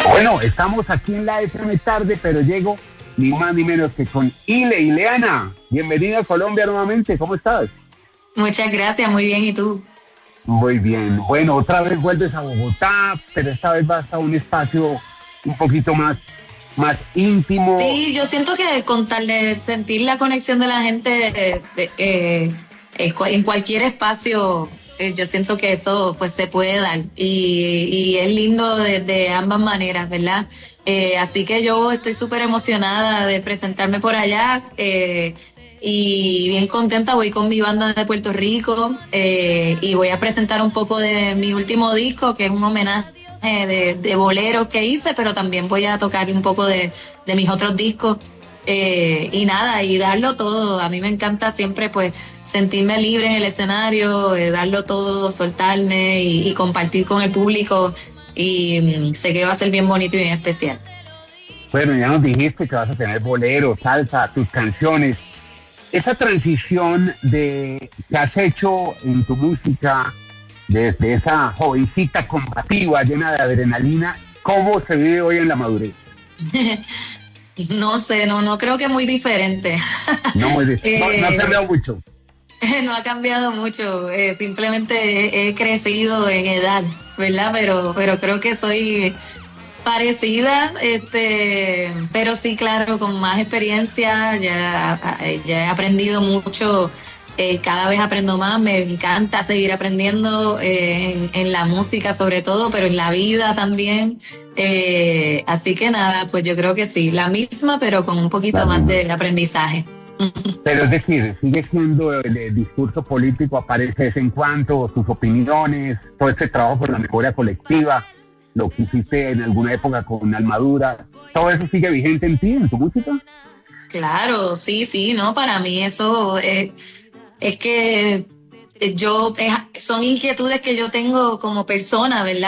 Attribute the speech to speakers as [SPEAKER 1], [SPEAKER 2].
[SPEAKER 1] Bueno, estamos aquí en la FM tarde, pero llego ni más ni menos que con Ileana. Bienvenida a Colombia nuevamente, ¿cómo estás?
[SPEAKER 2] Muchas gracias, muy bien, ¿y tú?
[SPEAKER 1] Muy bien. Bueno, otra vez vuelves a Bogotá, pero esta vez vas a un espacio un poquito más íntimo.
[SPEAKER 2] Sí, yo siento que con tal de sentir la conexión de la gente en cualquier espacio, yo siento que eso pues se puede dar y es lindo de ambas maneras, ¿verdad? Así que yo estoy súper emocionada de presentarme por allá y bien contenta. Voy con mi banda de Puerto Rico y voy a presentar un poco de mi último disco, que es un homenaje de boleros que hice, pero también voy a tocar un poco de mis otros discos y nada, y darlo todo. A mí me encanta siempre pues sentirme libre en el escenario, darlo todo, soltarme y compartir con el público y sé que va a ser bien bonito y bien especial.
[SPEAKER 1] Bueno, ya nos dijiste que vas a tener bolero, salsa, tus canciones. Esa transición que has hecho en tu música desde esa jovencita combativa, llena de adrenalina, ¿cómo se vive hoy en la madurez?
[SPEAKER 2] No sé, no creo que muy diferente.
[SPEAKER 1] No ha cambiado mucho.
[SPEAKER 2] No ha cambiado mucho, simplemente he crecido en edad, ¿verdad? Pero creo que soy parecida, pero sí, claro, con más experiencia, ya he aprendido mucho, cada vez aprendo más, me encanta seguir aprendiendo en la música sobre todo, pero en la vida también. Así que nada, pues yo creo que sí, la misma, pero con un poquito
[SPEAKER 1] La
[SPEAKER 2] más
[SPEAKER 1] misma.
[SPEAKER 2] de aprendizaje.
[SPEAKER 1] Pero es decir, sigue siendo el discurso político, aparece de vez en cuando, sus opiniones, todo este trabajo por la memoria colectiva, lo que hiciste en alguna época con Almadura, ¿todo eso sigue vigente en ti, en tu música?
[SPEAKER 2] Claro, sí, sí, no, para mí eso es que son inquietudes que yo tengo como persona, ¿verdad?